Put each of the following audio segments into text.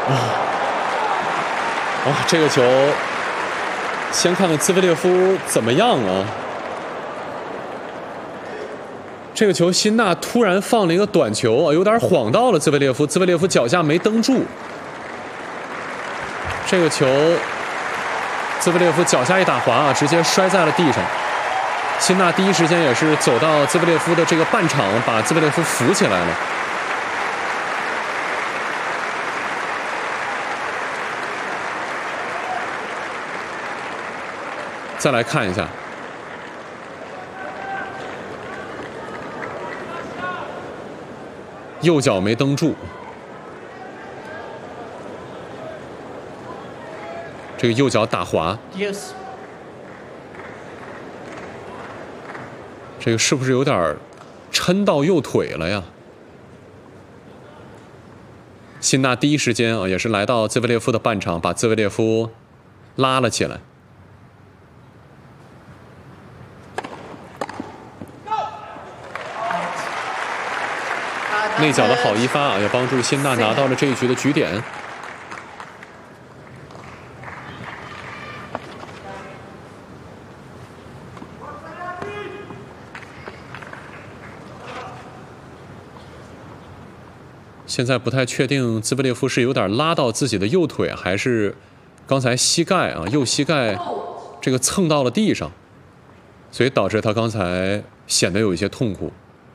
哇，这个球，先看看兹维列夫怎么样啊？这个球，辛纳突然放了一个短球啊，有点晃到了兹维列夫，兹维列夫脚下没蹬住。这个球，兹维列夫脚下一打滑啊，直接摔在了地上。辛纳第一时间也是走到兹维列夫的这个半场，把兹维列夫扶起来了。再来看一下，右脚没蹬住，这个右脚打滑。 Yes. 这个是不是有点抻到右腿了呀？辛纳第一时间啊，也是来到兹维列夫的半场，把兹维列夫拉了起来。内角的好一发啊，也帮助辛纳拿到了这一局的局点。现在不太确定兹维列夫是有点拉到自己的右腿，还是刚才膝盖啊右膝盖这个蹭到了地上，所以导致他刚才显得有一些痛苦。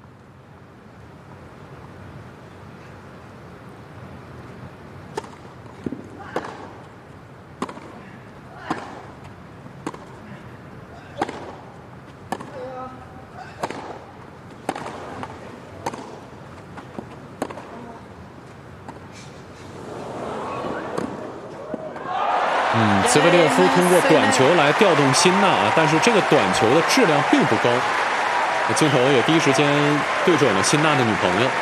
兹维列夫通过短球来调动辛纳啊，但是这个短球的质量并不高。镜头也第一时间对准了辛纳的女朋友。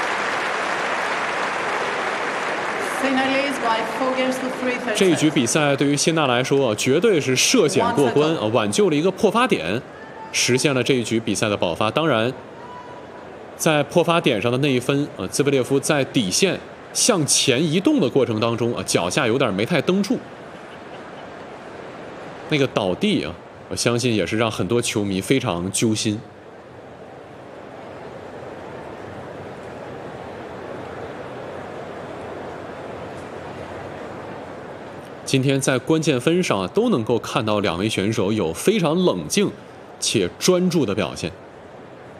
这一局比赛对于辛纳来说，绝对是涉险过关啊，挽救了一个破发点，实现了这一局比赛的爆发。当然，在破发点上的那一分啊，兹维列夫在底线向前移动的过程当中啊，脚下有点没太蹬住。那个倒地啊，我相信也是让很多球迷非常揪心。今天在关键分上啊，都能够看到两位选手有非常冷静且专注的表现。